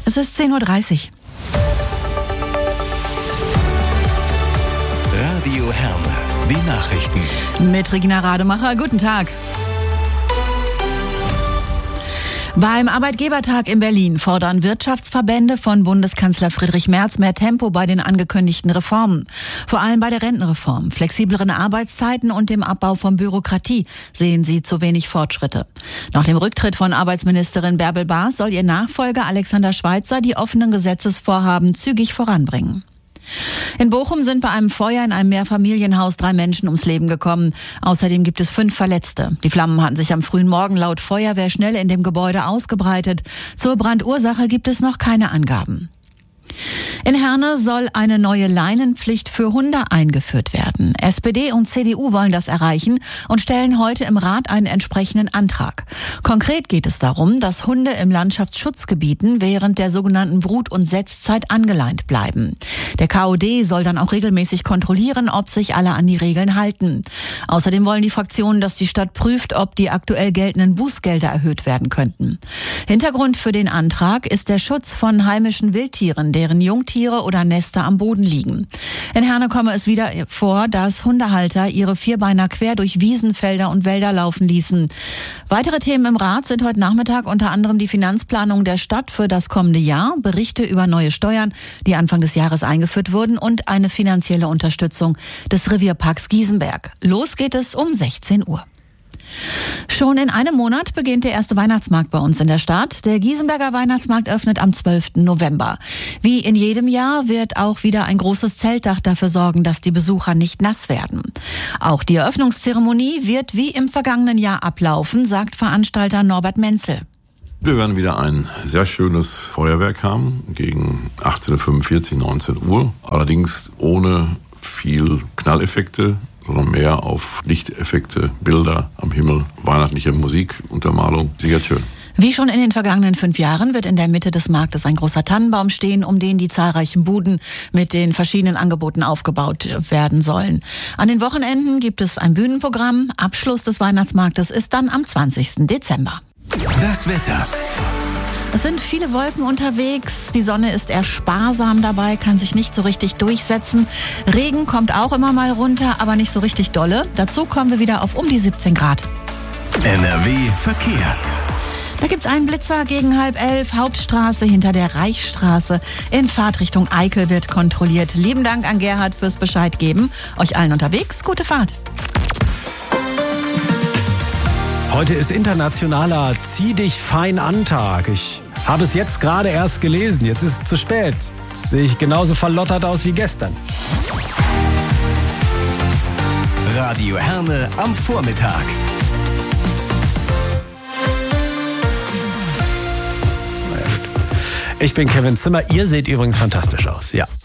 Es ist 10:30 Uhr. Radio Herne, die Nachrichten. Mit Regina Rademacher, guten Tag. Beim Arbeitgebertag in Berlin fordern Wirtschaftsverbände von Bundeskanzler Friedrich Merz mehr Tempo bei den angekündigten Reformen. Vor allem bei der Rentenreform, flexibleren Arbeitszeiten und dem Abbau von Bürokratie sehen sie zu wenig Fortschritte. Nach dem Rücktritt von Arbeitsministerin Bärbel Baas soll ihr Nachfolger Alexander Schweitzer die offenen Gesetzesvorhaben zügig voranbringen. In Bochum sind bei einem Feuer in einem Mehrfamilienhaus 3 Menschen ums Leben gekommen. Außerdem gibt es 5 Verletzte. Die Flammen hatten sich am frühen Morgen laut Feuerwehr schnell in dem Gebäude ausgebreitet. Zur Brandursache gibt es noch keine Angaben. In Herne soll eine neue Leinenpflicht für Hunde eingeführt werden. SPD und CDU wollen das erreichen und stellen heute im Rat einen entsprechenden Antrag. Konkret geht es darum, dass Hunde im Landschaftsschutzgebieten während der sogenannten Brut- und Setzzeit angeleint bleiben. Der KOD soll dann auch regelmäßig kontrollieren, ob sich alle an die Regeln halten. Außerdem wollen die Fraktionen, dass die Stadt prüft, ob die aktuell geltenden Bußgelder erhöht werden könnten. Hintergrund für den Antrag ist der Schutz von heimischen Wildtieren, deren Jungtiere oder Nester am Boden liegen. In Herne komme es wieder vor, dass Hundehalter ihre Vierbeiner quer durch Wiesen, Felder und Wälder laufen ließen. Weitere Themen im Rat sind heute Nachmittag unter anderem die Finanzplanung der Stadt für das kommende Jahr, Berichte über neue Steuern, die Anfang des Jahres eingeführt wurden und eine finanzielle Unterstützung des Revierparks Giesenberg. Los geht es um 16 Uhr. Schon in einem Monat beginnt der erste Weihnachtsmarkt bei uns in der Stadt. Der Giesenberger Weihnachtsmarkt öffnet am 12. November. Wie in jedem Jahr wird auch wieder ein großes Zeltdach dafür sorgen, dass die Besucher nicht nass werden. Auch die Eröffnungszeremonie wird wie im vergangenen Jahr ablaufen, sagt Veranstalter Norbert Menzel. Wir werden wieder ein sehr schönes Feuerwerk haben, gegen 18:45, 19 Uhr. Allerdings ohne viel Knalleffekte, sondern mehr auf Lichteffekte, Bilder am Himmel, weihnachtliche Musik, Untermalung. Sicher schön. Wie schon in den vergangenen 5 Jahren wird in der Mitte des Marktes ein großer Tannenbaum stehen, um den die zahlreichen Buden mit den verschiedenen Angeboten aufgebaut werden sollen. An den Wochenenden gibt es ein Bühnenprogramm. Abschluss des Weihnachtsmarktes ist dann am 20. Dezember. Das Wetter. Es sind viele Wolken unterwegs, die Sonne ist eher sparsam dabei, kann sich nicht so richtig durchsetzen. Regen kommt auch immer mal runter, aber nicht so richtig dolle. Dazu kommen wir wieder auf um die 17 Grad. NRW Verkehr. Da gibt's einen Blitzer gegen 10:30, Hauptstraße hinter der Reichsstraße. In Fahrtrichtung Eickel wird kontrolliert. Lieben Dank an Gerhard fürs Bescheid geben. Euch allen unterwegs, gute Fahrt. Heute ist internationaler Zieh dich fein an Tag. Ich habe es jetzt gerade erst gelesen. Jetzt ist es zu spät. Jetzt sehe ich genauso verlottert aus wie gestern. Radio Herne am Vormittag. Ich bin Kevin Zimmer. Ihr seht übrigens fantastisch aus. Ja.